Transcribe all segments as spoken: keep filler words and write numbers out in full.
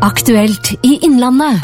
Aktuelt i Innlandet.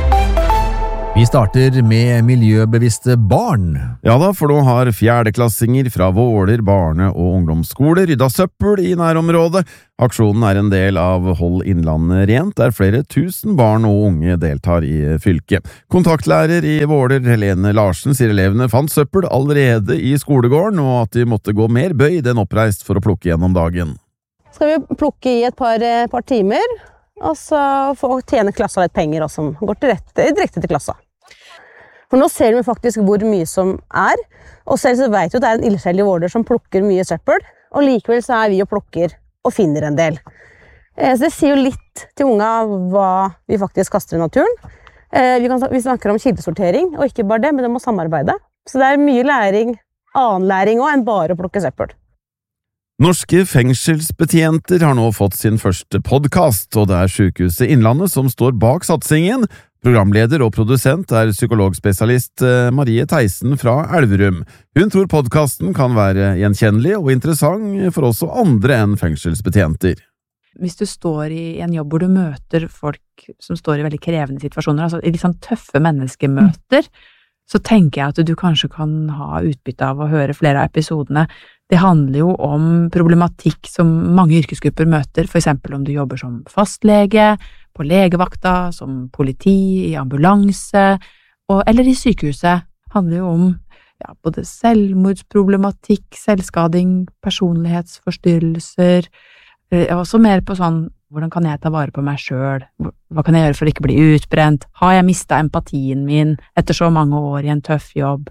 Vi starter med miljøbevisste barn. Ja da, for nå har fjerdeklassinger fra Våler barne- og ungdomsskole rydda søppel i nærområdet. Aksjonen er en del av Hold Innlandet rent, der flere tusen barn og unge deltar i fylket. Kontaktlærer i Våler, Helene Larsen, sier elevene fant søppel allerede i skolegården, og at de måtte gå mer bøyd enn oppreist for å plukke gjennom dagen. Skal vi plukke i et par, par timer, og så få tjene klassa litt penger, og som går direkte, direkte til klassa. For nå ser vi faktisk hvor mye som er, og selv så vet vi at det er en ildsjel i Våler som plukker mye søppel, og likevel så er vi og plukker og finner en del. Så det sier jo litt til unga hva vi faktisk kaster i naturen. Vi, kan, vi snakker om kildesortering, og ikke bare det, men det må samarbeide. Så det er mye læring, annen læring også, enn bare å plukke søppel. Norske fengselsbetjenter har nå fått sin første podcast, og det er Sykehuset Innlandet som står bak satsingen. Programleder og produsent er psykologspesialist Marie Theisen fra Elverum. Hun tror podcasten kan være gjenkjennelig og interessant for også andre enn fengselsbetjenter. Hvis du står i en jobb hvor du møter folk som står i veldig krevende situasjoner, altså i litt sånn tøffe menneskemøter, så tenker jeg at du kanskje kan ha utbytte av å høre flere av episodene. Det handler jo om problematikk som mange yrkesgrupper møter, for eksempel om du jobber som fastlege, på legevakta, som politi, i ambulanse, og, eller i sykehuset. Det handler jo om ja, både selvmordsproblematikk, selvskading, personlighetsforstyrrelser, og også mer på sånn, hvordan kan jeg ta vare på meg selv? Hva kan jeg gjøre for å ikke bli utbrent? Har jeg mistet empatien min etter så mange år i en tøff jobb?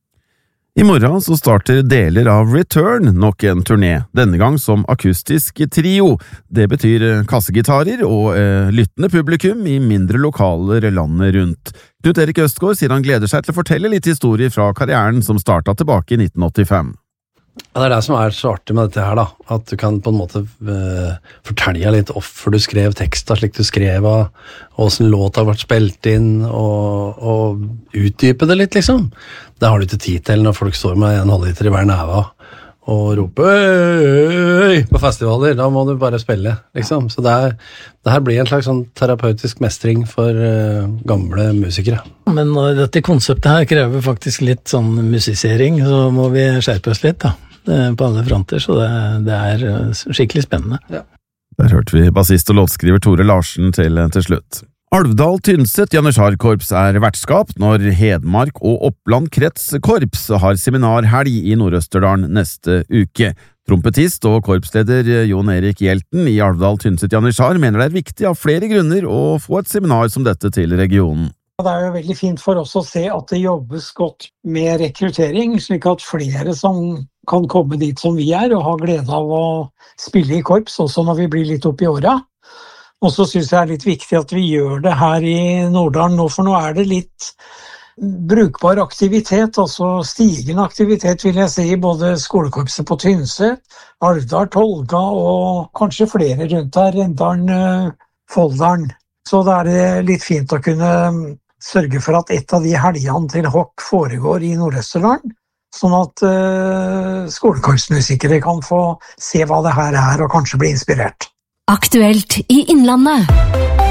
I morgen så starter deler av Return nok en turné, denne gang som akustisk trio. Det betyr kassegitarer og eh, lyttende publikum i mindre lokaler landet rundt. Knut Erik Østgaard sier han gleder seg til å fortelle litt historier fra karrieren som startet tilbake i nitten åttifem. Ja, det er det som er så artig med dette her da, at du kan på en måte uh, fortelle litt hvorfor du skrev teksta slik du skrev, og hvordan låta har vært spilt inn, og, og utdype det litt, liksom. Det har du ikke tid til når folk står med en halvliter i hver neva og roper «Øy!» på festivaler. Da må du bare spille, liksom. Så det, er, det her blir en slags sånn terapeutisk mestring for uh, gamle musikere. Men når dette konseptet her krever faktisk litt sånn musisering, så må vi skjerpe oss litt da, på alle fronter, så det, det er skikkelig spennende. Ja. Der hørte vi bassist og låtskriver Tore Larsen til, til slutt. Alvdal Tynset Janitsjarkorps er vertskap når Hedmark og Oppland kretskorps har seminarhelg i Nord-Østerdalen neste uke. Trompetist og korpsleder Jon Erik Hjelten i Alvdal Tynset Janitsjar mener det er viktig av flere grunner å få et seminar som dette til regionen. Det er jo veldig fint for oss å se at det jobbes godt med rekruttering, slik at flere som kan komme dit som vi er og ha glede av å spille i korps, også når vi blir litt opp i åra. Og så synes jeg det er litt viktig at vi gjør det her i Nordalen nå, for nå er det litt brukbar aktivitet, altså stigende aktivitet vil jeg si, både skolekorpset på Tynset, Alvdal, Tolga og kanskje flere rundt der, Rendalen, Folldalen. Så det er litt fint å kunne sørge for at et av de helgene til Hokk foregår i Nord-Østerdalen, sånn at uh, skolekorpsmusikere kan få se hva det her er og kanskje bli inspirert. Aktuelt i Innlandet.